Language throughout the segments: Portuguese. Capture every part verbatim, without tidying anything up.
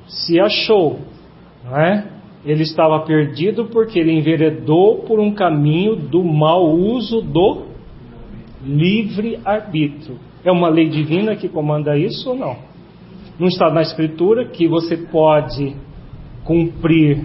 se achou, não é? Ele estava perdido porque ele enveredou por um caminho do mau uso do livre-arbítrio. É uma lei divina que comanda isso ou não? Não está na Escritura que você pode cumprir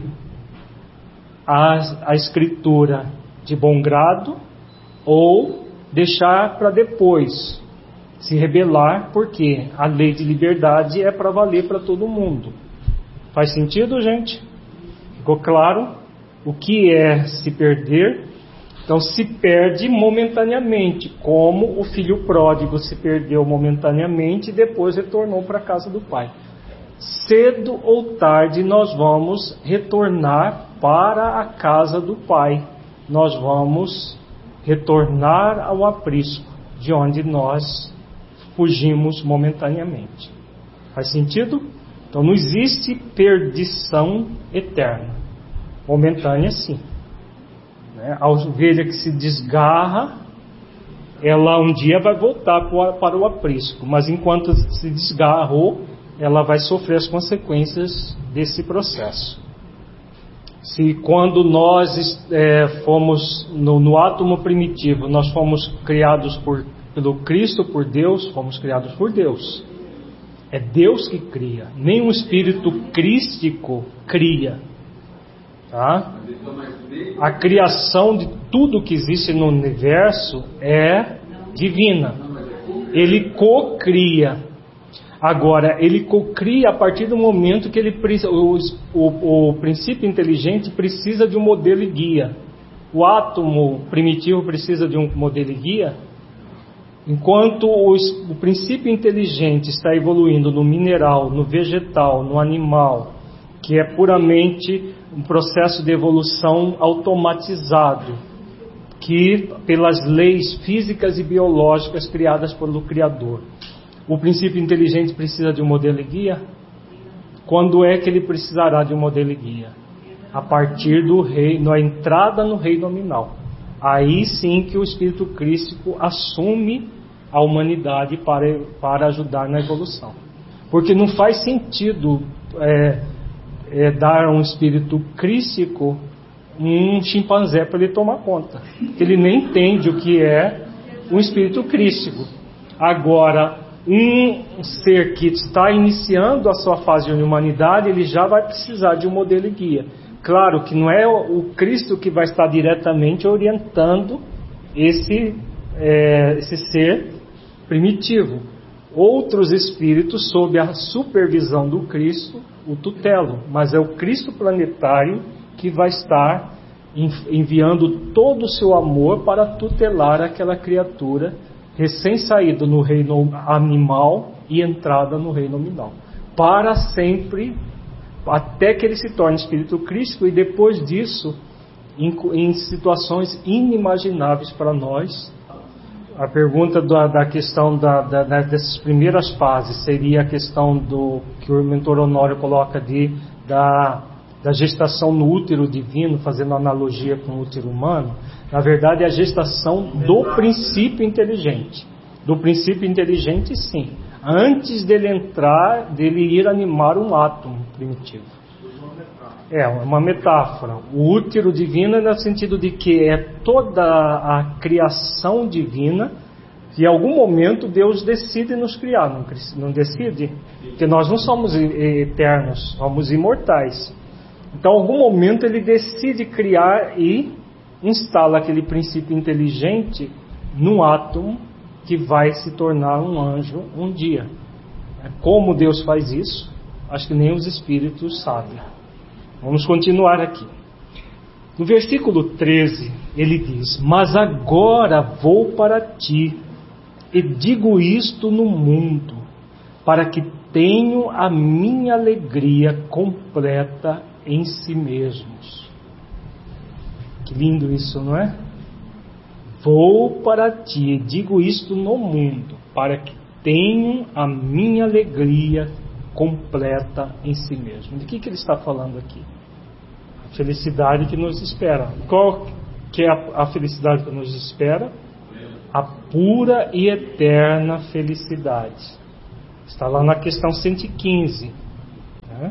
a, a Escritura de bom grado ou deixar para depois, se rebelar, porque a lei de liberdade é para valer para todo mundo. Faz sentido, gente? Ficou claro o que é se perder? Então se perde momentaneamente, como o filho pródigo se perdeu momentaneamente e depois retornou para a casa do pai. Cedo ou tarde nós vamos retornar para a casa do pai. Nós vamos retornar ao aprisco, de onde nós fugimos momentaneamente. Faz sentido? Então não existe perdição eterna. Momentânea sim. Né? A ovelha que se desgarra, ela um dia vai voltar para o aprisco, mas enquanto se desgarrou, ela vai sofrer as consequências desse processo. Se quando nós é, fomos no, no átomo primitivo, nós fomos criados por, pelo Cristo, por Deus, fomos criados por Deus. É Deus que cria, nem um espírito crístico cria. Tá? A criação de tudo que existe no universo é divina. Ele co-cria. Agora, ele cocria a partir do momento que ele, o, o, o princípio inteligente precisa de um modelo e guia. O átomo primitivo precisa de um modelo e guia. Enquanto o, o princípio inteligente está evoluindo no mineral, no vegetal, no animal, que é puramente um processo de evolução automatizado, que pelas leis físicas e biológicas criadas pelo Criador. O princípio inteligente precisa de um modelo e guia? Quando é que ele precisará de um modelo e guia? A partir do reino, na entrada no reino nominal. Aí sim que o Espírito Crístico assume a humanidade para, para ajudar na evolução. Porque não faz sentido é, é, dar a um Espírito Crístico um chimpanzé para ele tomar conta. Ele nem entende o que é um Espírito Crístico. Agora, um ser que está iniciando a sua fase de humanidade, ele já vai precisar de um modelo e guia. Claro que não é o Cristo que vai estar diretamente orientando esse, é, esse ser primitivo. Outros espíritos, sob a supervisão do Cristo, o tutelam. Mas é o Cristo planetário que vai estar enviando todo o seu amor para tutelar aquela criatura recém-saído no reino animal e entrada no reino nominal, para sempre, até que ele se torne espírito crístico, e depois disso, em, em situações inimagináveis para nós. A pergunta da, da questão da, da, dessas primeiras fases seria a questão do que o mentor Honório coloca de, da, da gestação no útero divino, fazendo analogia com o útero humano. Na verdade, é a gestação do princípio inteligente. Do princípio inteligente, sim. Antes dele entrar, dele ir animar um átomo primitivo. É uma metáfora. O útero divino é no sentido de que é toda a criação divina, que em algum momento Deus decide nos criar, não, não decide? Porque nós não somos eternos, somos imortais. Então, em algum momento ele decide criar e instala aquele princípio inteligente num átomo que vai se tornar um anjo um dia. Como Deus faz isso? Acho que nem os espíritos sabem. Vamos continuar aqui. No versículo treze, ele diz: mas agora vou para ti, e digo isto no mundo, para que tenham a minha alegria completa em si mesmos. Que lindo isso, não é? Vou para ti, e digo isto no mundo, para que tenham a minha alegria completa em si mesmo. De que, que ele está falando aqui? A felicidade que nos espera. Qual que é a, a felicidade que nos espera? A pura e eterna felicidade. Está lá na questão cento e quinze. Né?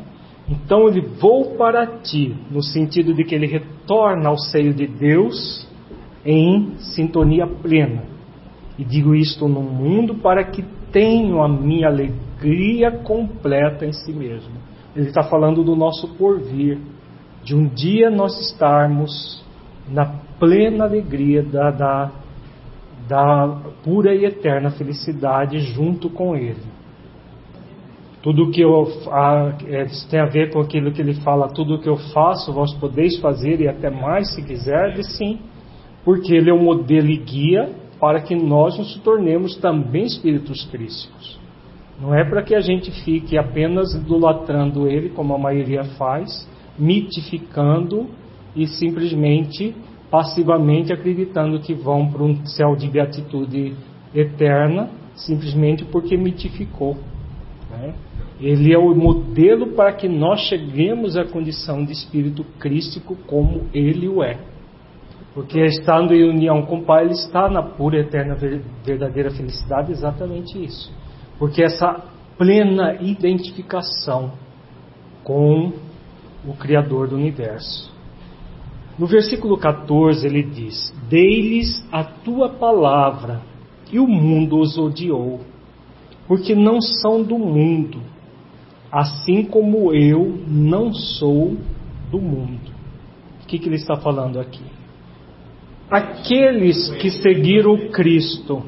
Então ele vou para ti, no sentido de que ele retorna ao seio de Deus em sintonia plena. E digo isto no mundo para que tenham a minha alegria completa em si mesmo. Ele está falando do nosso porvir, de um dia nós estarmos na plena alegria da, da, da pura e eterna felicidade junto com Ele. Tudo que eu a, é, isso tem a ver com aquilo que ele fala, tudo que eu faço vós podeis fazer e até mais se quiserdes, sim, porque ele é o modelo e guia para que nós nos tornemos também espíritos crísticos. Não é para que a gente fique apenas idolatrando ele, como a maioria faz, mitificando e simplesmente, passivamente acreditando que vão para um céu de beatitude eterna, simplesmente porque mitificou, né? Ele é o modelo para que nós cheguemos à condição de espírito crístico como ele o é. Porque estando em união com o Pai, ele está na pura, eterna, verdadeira felicidade, exatamente isso. Porque essa plena identificação com o Criador do Universo. No versículo catorze ele diz: dei-lhes a tua palavra, e o mundo os odiou, porque não são do mundo, assim como eu não sou do mundo. O que, que ele está falando aqui? Aqueles que seguiram o Cristo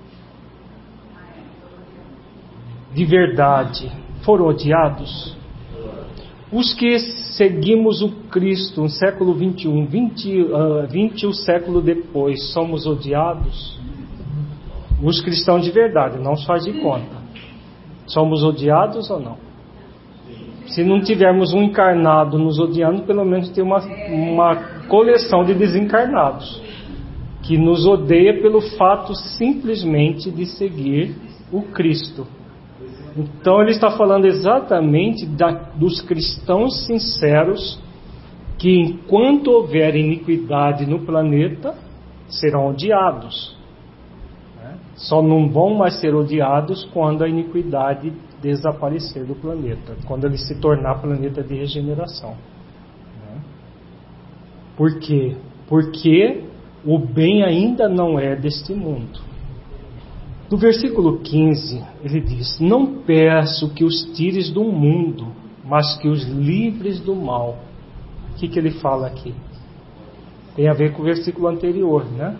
de verdade foram odiados? Os que seguimos o Cristo no século vinte e um, vinte, uh, vinte o século depois, somos odiados? Os cristãos de verdade, não se faz de conta. Somos odiados ou não? Se não tivermos um encarnado nos odiando, pelo menos tem uma, uma coleção de desencarnados que nos odeia pelo fato simplesmente de seguir o Cristo. Então ele está falando exatamente da, dos cristãos sinceros que, enquanto houver iniquidade no planeta, serão odiados. Né? Só não vão mais ser odiados quando a iniquidade desaparecer do planeta, quando ele se tornar planeta de regeneração. Né? Por quê? Porque o bem ainda não é deste mundo. No versículo quinze, ele diz: não peço que os tires do mundo, mas que os livres do mal. O que, que ele fala aqui? Tem a ver com o versículo anterior, né?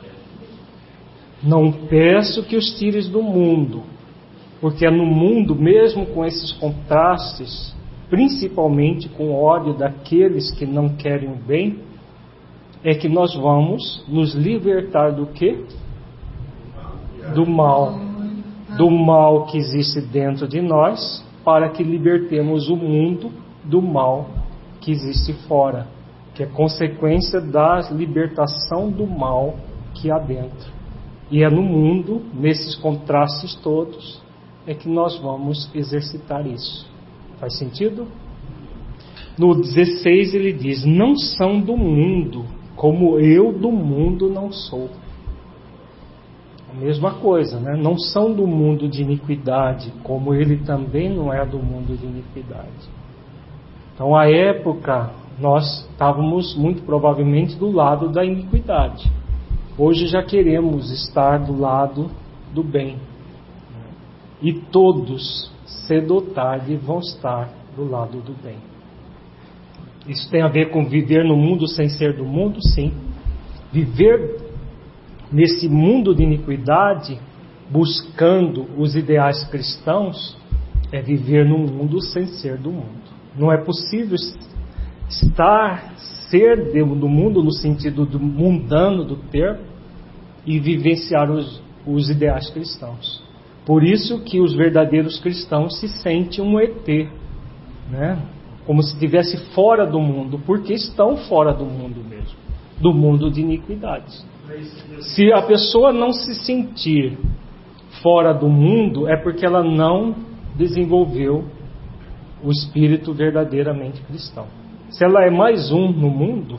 Não peço que os tires do mundo, porque é no mundo, mesmo com esses contrastes, principalmente com o ódio daqueles que não querem o bem, é que nós vamos nos libertar do quê? Do mal. Do mal que existe dentro de nós, para que libertemos o mundo do mal que existe fora, que é consequência da libertação do mal que há dentro. E é no mundo, nesses contrastes todos, é que nós vamos exercitar isso. Faz sentido? No dezesseis ele diz: não são do mundo, como eu do mundo não sou. A mesma coisa, né? Não são do mundo de iniquidade, como ele também não é do mundo de iniquidade. Então, à época, nós estávamos muito provavelmente do lado da iniquidade. Hoje já queremos estar do lado do bem. E todos, cedo ou tarde, vão estar do lado do bem. Isso tem a ver com viver no mundo sem ser do mundo? Sim. Viver nesse mundo de iniquidade, buscando os ideais cristãos, é viver no mundo sem ser do mundo. Não é possível estar, ser do mundo no sentido do mundano do termo e vivenciar os, os ideais cristãos. Por isso que os verdadeiros cristãos se sentem um E T, né? Como se estivesse fora do mundo, porque estão fora do mundo mesmo, do mundo de iniquidades. Se a pessoa não se sentir fora do mundo, é porque ela não desenvolveu o espírito verdadeiramente cristão. Se ela é mais um no mundo,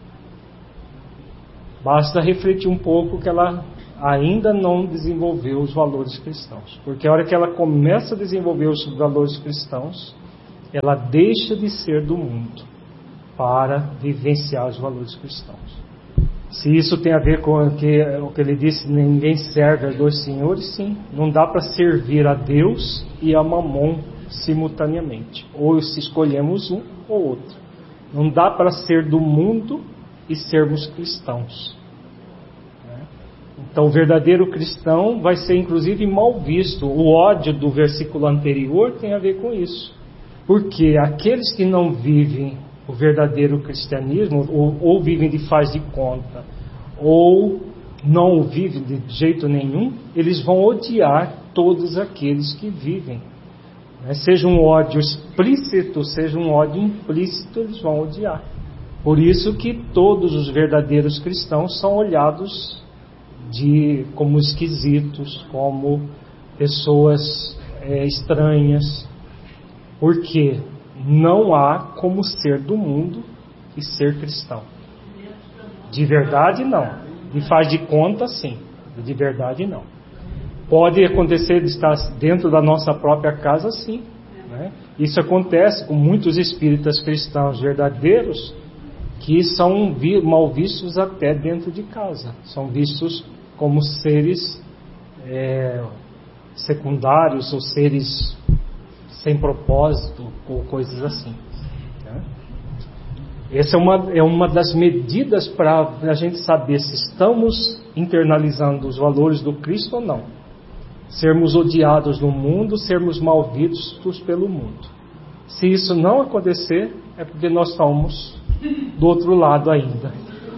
basta refletir um pouco que ela ainda não desenvolveu os valores cristãos. Porque a hora que ela começa a desenvolver os valores cristãos, ela deixa de ser do mundo para vivenciar os valores cristãos. Se isso tem a ver com o que, o que ele disse, ninguém serve a dois senhores, sim. Não dá para servir a Deus e a Mamon simultaneamente. Ou se escolhemos um ou outro. Não dá para ser do mundo e sermos cristãos. Então o verdadeiro cristão vai ser inclusive mal visto. O ódio do versículo anterior tem a ver com isso. Porque aqueles que não vivem o verdadeiro cristianismo, ou, ou vivem de faz de conta, ou não o vivem de jeito nenhum, eles vão odiar todos aqueles que vivem. Né? Seja um ódio explícito, seja um ódio implícito, eles vão odiar. Por isso que todos os verdadeiros cristãos são olhados de, como esquisitos, como pessoas é, estranhas. Por quê? Não há como ser do mundo e ser cristão. De verdade, não. De faz de conta, sim. De verdade, não. Pode acontecer de estar dentro da nossa própria casa, sim. Né? Isso acontece com muitos espíritas cristãos verdadeiros que são mal vistos até dentro de casa. São vistos como seres é, secundários ou seres sem propósito ou coisas assim. Né? Essa é uma, é uma das medidas para a gente saber se estamos internalizando os valores do Cristo ou não. Sermos odiados no mundo, sermos mal vistos pelo mundo. Se isso não acontecer, é porque nós estamos do outro lado ainda.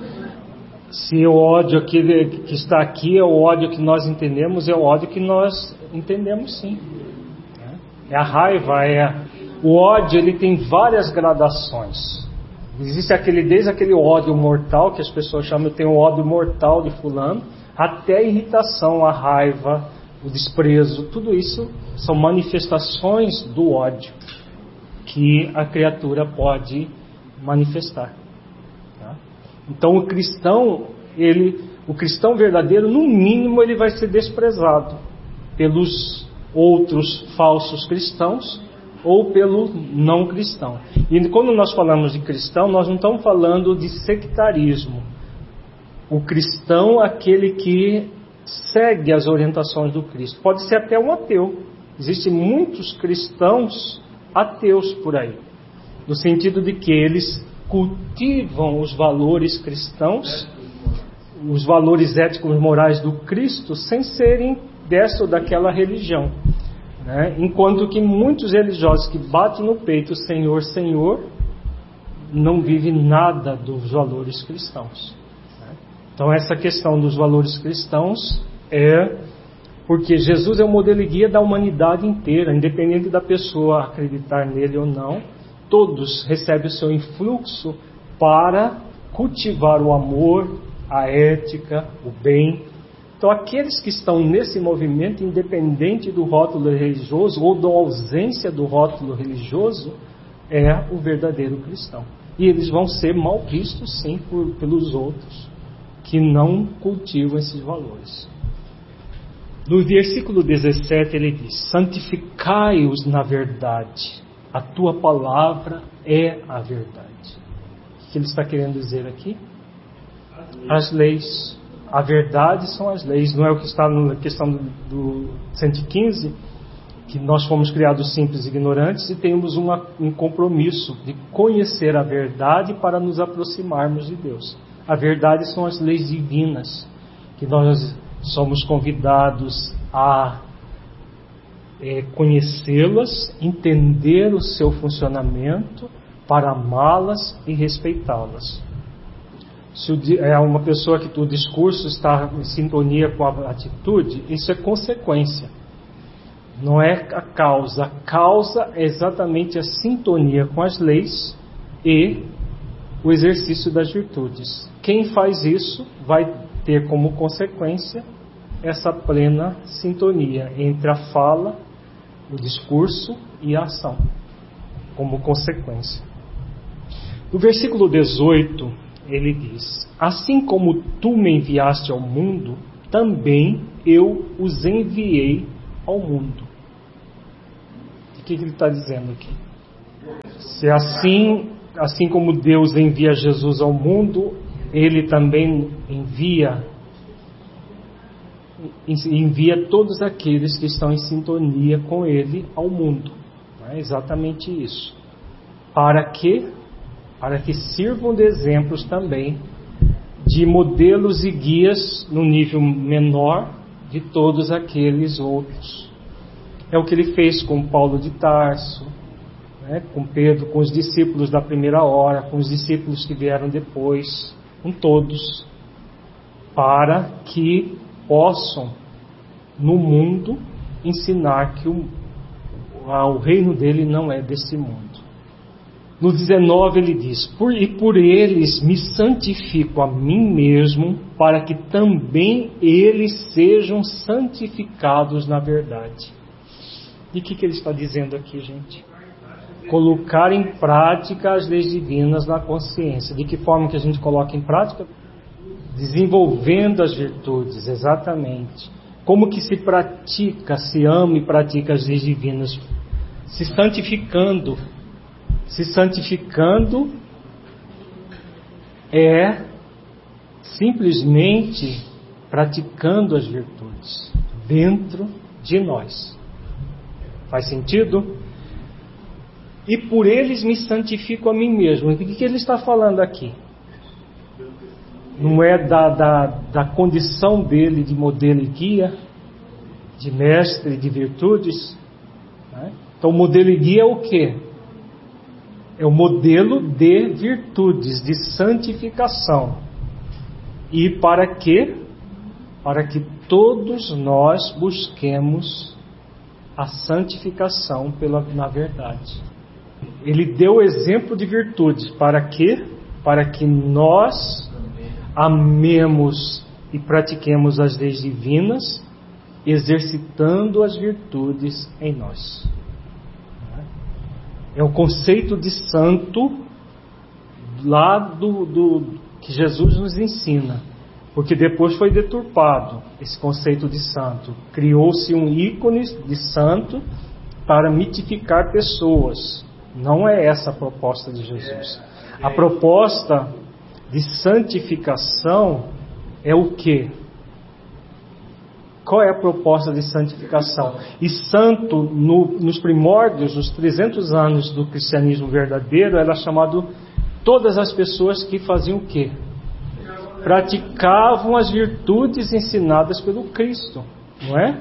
Se o ódio que, que está aqui é o ódio que nós entendemos, é o ódio que nós entendemos, sim. É a raiva, é o ódio. Ele tem várias gradações. Existe aquele, desde aquele ódio mortal que as pessoas chamam, eu tenho o ódio mortal de fulano, até a irritação, a raiva, o desprezo. Tudo isso são manifestações do ódio que a criatura pode manifestar. Tá? Então o cristão, ele, o cristão verdadeiro, no mínimo, ele vai ser desprezado pelos outros falsos cristãos ou pelo não cristão. E quando nós falamos de cristão, nós não estamos falando de sectarismo. O cristão é aquele que segue as orientações do Cristo. Pode ser até um ateu. Existem muitos cristãos ateus por aí, no sentido de que eles cultivam os valores cristãos, os valores éticos morais do Cristo, sem serem dessa ou daquela religião, né? Enquanto que muitos religiosos que batem no peito Senhor, Senhor, não vivem nada dos valores cristãos, né? Então essa questão dos valores cristãos é porque Jesus é o modelo e guia da humanidade inteira, independente da pessoa acreditar nele ou não. Todos recebem o seu influxo para cultivar o amor, a ética, o bem. Então, aqueles que estão nesse movimento, independente do rótulo religioso ou da ausência do rótulo religioso, é o verdadeiro cristão. E eles vão ser mal vistos, sim, por, pelos outros que não cultivam esses valores. No versículo dezessete ele diz: santificai-os na verdade, a tua palavra é a verdade. O que ele está querendo dizer aqui? As leis. A verdade são as leis. Não é o que está na questão do, do cento e quinze, que nós fomos criados simples e ignorantes e temos uma, um compromisso de conhecer a verdade para nos aproximarmos de Deus. A verdade são as leis divinas, que nós somos convidados a é, conhecê-las, entender o seu funcionamento, para amá-las e respeitá-las. Se é uma pessoa que o discurso está em sintonia com a atitude, isso é consequência, não é a causa. A causa é exatamente a sintonia com as leis e o exercício das virtudes. Quem faz isso vai ter como consequência essa plena sintonia entre a fala, o discurso e a ação, como consequência. No versículo dezoito, ele diz: assim como tu me enviaste ao mundo, também eu os enviei ao mundo. O que ele está dizendo aqui? Se assim, assim como Deus envia Jesus ao mundo, Ele também envia envia todos aqueles que estão em sintonia com Ele ao mundo. É exatamente isso. Para que? Para que sirvam de exemplos também, de modelos e guias no nível menor de todos aqueles outros. É o que Ele fez com Paulo de Tarso, né, com Pedro, com os discípulos da primeira hora, com os discípulos que vieram depois, com todos, para que possam no mundo ensinar que o, o reino dele não é desse mundo. No dezenove ele diz: por, e por eles me santifico a mim mesmo, para que também eles sejam santificados na verdade. E o que, que ele está dizendo aqui, gente? Colocar em prática as leis divinas na consciência. De que forma que a gente coloca em prática? Desenvolvendo as virtudes, exatamente. Como que se pratica, se ama e pratica as leis divinas? Se santificando. Se santificando é simplesmente praticando as virtudes dentro de nós. Faz sentido? E por eles me santifico a mim mesmo. O que, que ele está falando aqui? Não é da, da, da condição dele de modelo e guia, de mestre de virtudes, né? Então o modelo e guia é o quê? É o modelo de virtudes, de santificação. E para quê? Para que todos nós busquemos a santificação pela, na verdade. Ele deu exemplo de virtudes. Para quê? Para que nós amemos e pratiquemos as leis divinas, exercitando as virtudes em nós. É o conceito de santo lá do, do que Jesus nos ensina, porque depois foi deturpado esse conceito de santo. Criou-se um ícone de santo para mitificar pessoas. Não é essa a proposta de Jesus. A proposta de santificação é o quê? Qual é a proposta de santificação? E santo, no, nos primórdios, nos trezentos anos do cristianismo verdadeiro, era chamado todas as pessoas que faziam o quê? Praticavam as virtudes ensinadas pelo Cristo, não é?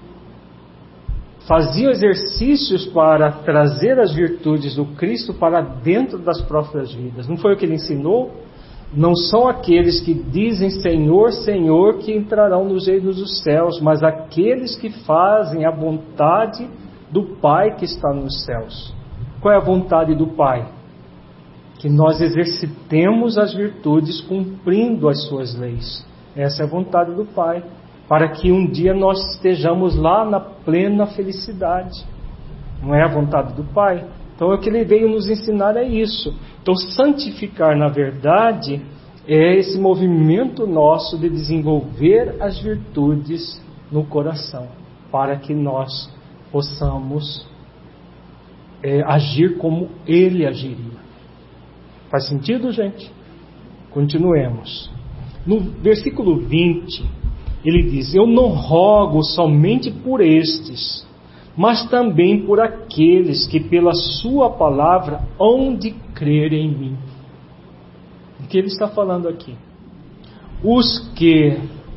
Faziam exercícios para trazer as virtudes do Cristo para dentro das próprias vidas. Não foi o que ele ensinou? Não são aqueles que dizem Senhor, Senhor que entrarão nos reinos dos céus, mas aqueles que fazem a vontade do Pai que está nos céus. Qual é a vontade do Pai? Que nós exercitemos as virtudes cumprindo as suas leis. Essa é a vontade do Pai, para que um dia nós estejamos lá na plena felicidade. Não é a vontade do Pai? Então o que ele veio nos ensinar é isso. Então santificar na verdade é esse movimento nosso de desenvolver as virtudes no coração, para que nós possamos é, agir como ele agiria. Faz sentido, gente? Continuemos. No versículo vinte, ele diz: eu não rogo somente por estes, mas também por aqueles que pela sua palavra hão de crer em mim. O que ele está falando aqui? Os que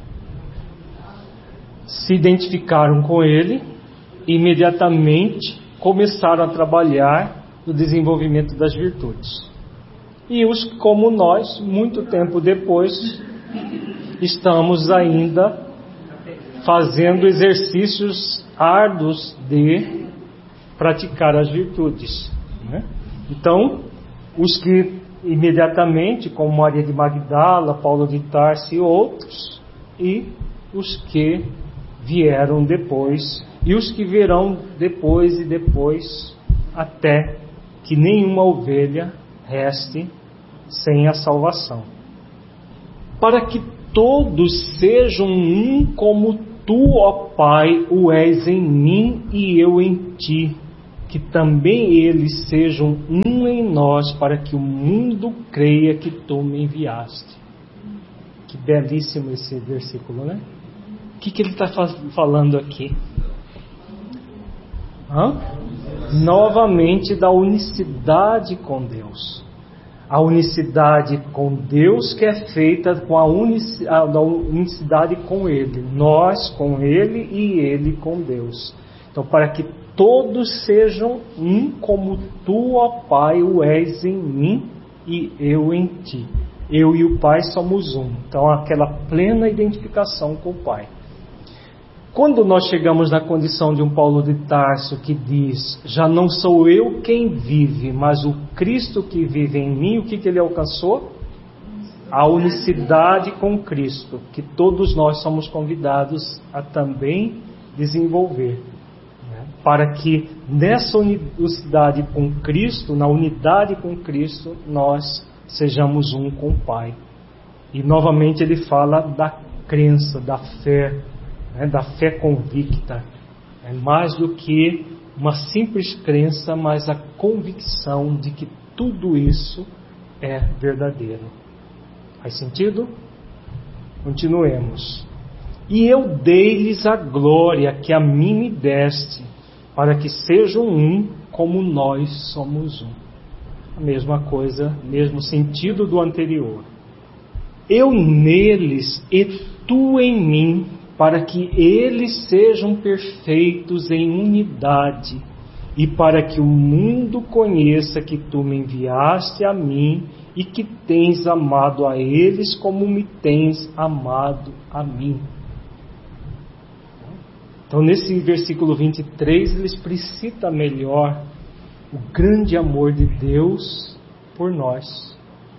se identificaram com ele, imediatamente começaram a trabalhar no desenvolvimento das virtudes. E os como nós, muito tempo depois, estamos ainda fazendo exercícios árduos de praticar as virtudes, né? Então, os que imediatamente, como Maria de Magdala, Paulo de Tarso e outros, e os que vieram depois, e os que virão depois e depois, até que nenhuma ovelha reste sem a salvação. Para que todos sejam um como tu, ó Pai, o és em mim e eu em ti. O que também eles sejam um em nós, para que o mundo creia que tu me enviaste. Que belíssimo esse versículo, né? O que, que ele está falando aqui? Hã? Novamente da unicidade com Deus. A unicidade com Deus que é feita com a, unici, a da unicidade com Ele. Nós com Ele e Ele com Deus. Então, para que todos sejam um, como tu, ó Pai, o és em mim e eu em ti. Eu e o Pai somos um. Então, aquela plena identificação com o Pai. Quando nós chegamos na condição de um Paulo de Tarso que diz: já não sou eu quem vive, mas o Cristo que vive em mim, o que, que ele alcançou? A unicidade com Cristo, que todos nós somos convidados a também desenvolver. Para que nessa unicidade com Cristo, na unidade com Cristo, nós sejamos um com o Pai. E novamente ele fala da crença, da fé, né, da fé convicta. É mais do que uma simples crença, mas a convicção de que tudo isso é verdadeiro. Faz sentido? Continuemos. E eu dei-lhes a glória que a mim me deste, para que sejam um como nós somos um. A mesma coisa, mesmo sentido do anterior. Eu neles e tu em mim, para que eles sejam perfeitos em unidade, e para que o mundo conheça que tu me enviaste a mim e que tens amado a eles como me tens amado a mim. Então, nesse versículo vinte e três, ele explicita melhor o grande amor de Deus por nós.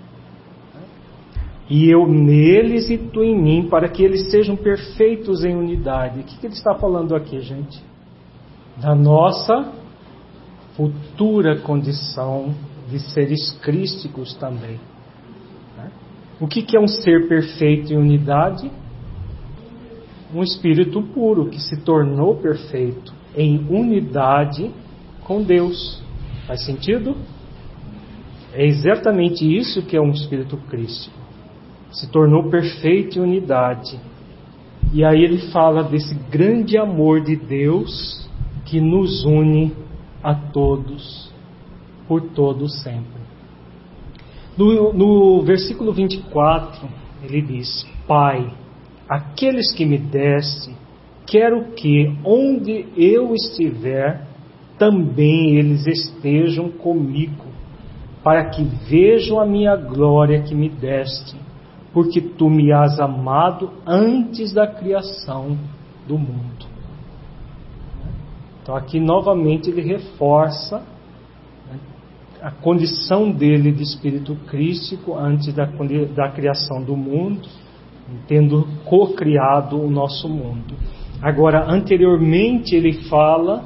E eu neles e tu em mim, para que eles sejam perfeitos em unidade. O que, que ele está falando aqui, gente? Da nossa futura condição de seres crísticos também. O que, que é um ser perfeito em unidade? Um espírito puro que se tornou perfeito em unidade com Deus. Faz sentido? É exatamente isso que é um espírito crístico. Se tornou perfeito em unidade. E aí ele fala desse grande amor de Deus que nos une a todos, por todo sempre. No, no versículo vinte e quatro, ele diz: Pai, aqueles que me deste, quero que, onde eu estiver, também eles estejam comigo, para que vejam a minha glória que me deste, porque tu me has amado antes da criação do mundo. Então aqui novamente ele reforça, né, a condição dele de espírito crístico antes da, da criação do mundo, tendo co-criado o nosso mundo. Agora, anteriormente ele fala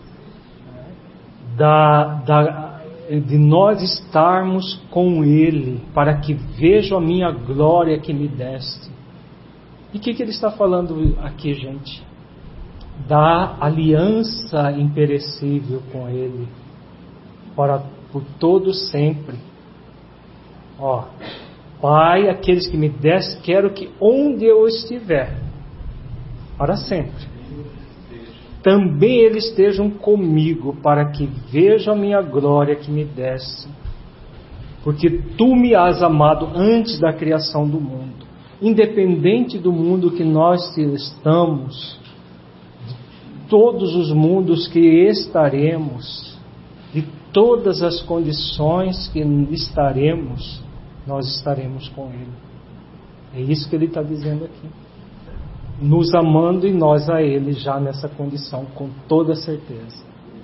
da, da, de nós estarmos com Ele, para que vejam a minha glória que me deste. E o que, que ele está falando aqui, gente? Da aliança imperecível com Ele, para por todo sempre. Ó, Pai, aqueles que me deste, quero que onde eu estiver, para sempre, também eles estejam comigo, para que vejam a minha glória que me deste, porque tu me has amado antes da criação do mundo. Independente do mundo que nós estamos, de todos os mundos que estaremos, de todas as condições que estaremos, nós estaremos com Ele. É isso que Ele está dizendo aqui. Nos amando e nós a Ele já nessa condição, com toda certeza.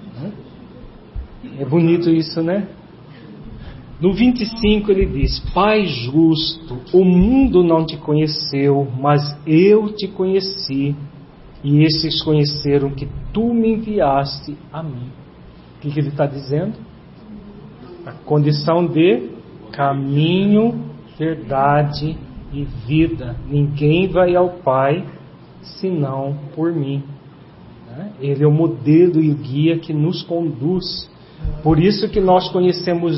É bonito isso, né? No vinte e cinco ele diz: Pai justo, o mundo não te conheceu, mas eu te conheci, e esses conheceram que tu me enviaste a mim. O que, que ele está dizendo? A condição de caminho, verdade e vida. Ninguém vai ao Pai senão por mim. Ele é o modelo e o guia que nos conduz. Por isso que nós conhecemos